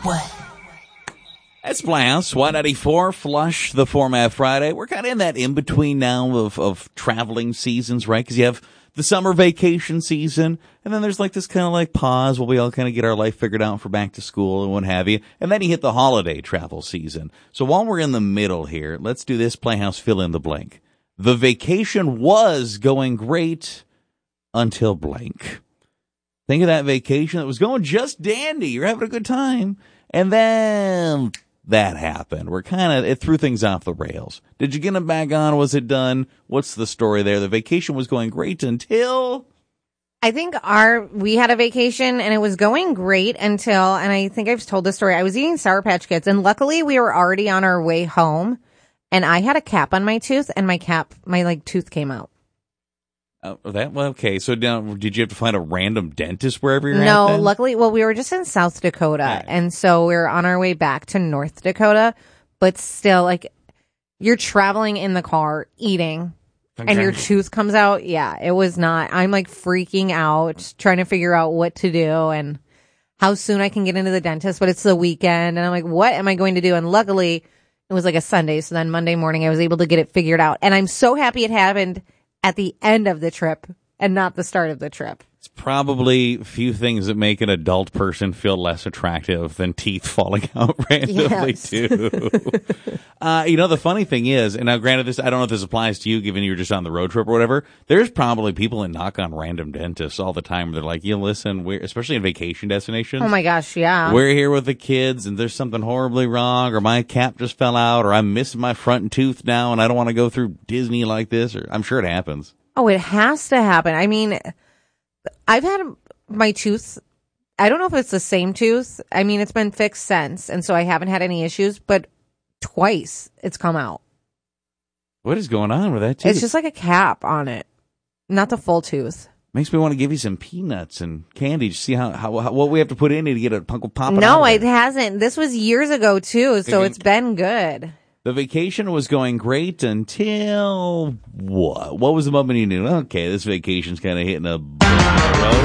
What? That's Playhouse, Y94, Flush, the Format Friday. We're kind of in that in-between now of traveling seasons, right? Because you have the summer vacation season, and then there's like this kind of like pause where we all kind of get our life figured out for back to school and what have you. And then you hit the holiday travel season. So while we're in the middle here, let's do this Playhouse fill in the blank. The vacation was going great until blank. Think of that vacation that was going just dandy. You're having a good time. And then that happened. It threw things off the rails. Did you get them back on? Was it done? What's the story there? The vacation was going great until... I think we had a vacation and it was going great until, and I think I've told this story, I was eating Sour Patch Kids and luckily we were already on our way home and I had a cap on my tooth and my tooth came out. Okay. So now, did you have to find a random dentist wherever you're at? No, luckily, we were just in South Dakota, yeah. And so we were on our way back to North Dakota, but still, like, you're traveling in the car, eating, and your tooth comes out. Yeah, it was not. I'm, like, freaking out, trying to figure out what to do and how soon I can get into the dentist, but it's the weekend, and I'm like, what am I going to do? And luckily, it was, like, a Sunday, so then Monday morning, I was able to get it figured out, and I'm so happy it happened at the end of the trip and not the start of the trip. It's probably few things that make an adult person feel less attractive than teeth falling out randomly, too. The funny thing is, and now granted this, I don't know if this applies to you given you're just on the road trip or whatever, there's probably people that knock on random dentists all the time. They're like, listen, especially in vacation destinations. Oh my gosh, yeah. We're here with the kids and there's something horribly wrong or my cap just fell out or I'm missing my front tooth now and I don't want to go through Disney like this, or I'm sure it happens. Oh, it has to happen. I mean, I've had my tooth, I don't know if it's the same tooth. I mean, it's been fixed since, and so I haven't had any issues, but twice it's come out. What is going on with that tooth? It's just like a cap on it, not the full tooth. Makes me want to give you some peanuts and candy to see how what we have to put in it to get it popping No, out it hasn't. This was years ago, too, so it's been good. The vacation was going great until what? What was the moment you knew? Okay, this vacation's kind of hitting a road.